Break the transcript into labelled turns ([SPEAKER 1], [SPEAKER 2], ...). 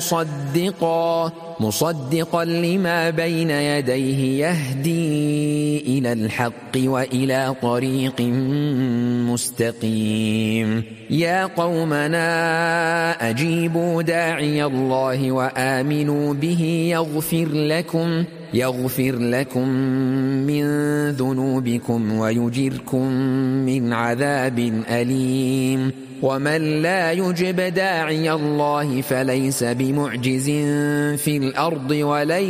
[SPEAKER 1] مصدقا لما بين يديه يهدي إلى الحق وإلى طريق مستقيم. يا قومنا أجيبوا داعي الله وآمنوا به يغفر لكم من ذنوبكم ويجركم من عذاب أليم. ومن لا يجب داعي الله فليس بمعجز في الأرض